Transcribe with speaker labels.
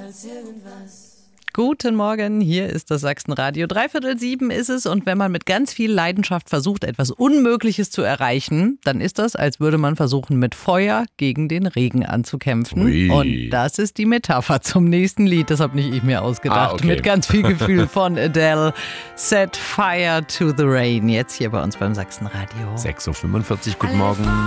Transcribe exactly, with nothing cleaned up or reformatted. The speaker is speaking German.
Speaker 1: als irgendwas.
Speaker 2: Guten Morgen, hier ist das Sachsenradio. Dreiviertel sieben ist es und wenn man mit ganz viel Leidenschaft versucht, etwas Unmögliches zu erreichen, dann ist das, als würde man versuchen, mit Feuer gegen den Regen anzukämpfen.
Speaker 3: Ui.
Speaker 2: Und das ist die Metapher zum nächsten Lied. Das habe nicht ich mir ausgedacht.
Speaker 3: Ah, okay.
Speaker 2: Mit ganz viel Gefühl von Adele. Set Fire to the Rain. Jetzt hier bei uns beim Sachsenradio.
Speaker 3: sechs Uhr fünfundvierzig, guten Morgen.